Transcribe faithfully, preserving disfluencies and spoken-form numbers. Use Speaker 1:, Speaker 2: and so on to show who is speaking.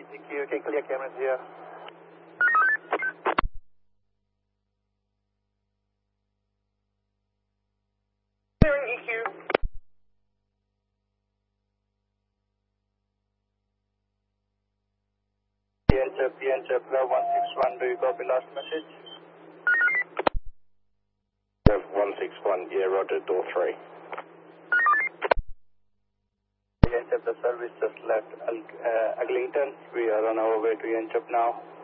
Speaker 1: E Q, okay, clear cameras here. Clearing E Q. P N Chip, P N Chip, one six one, do you copy last message? one six one, yeah, roger, door three. P N Chip, the service just left uh, Eglinton. We are on our way to P N Chip now.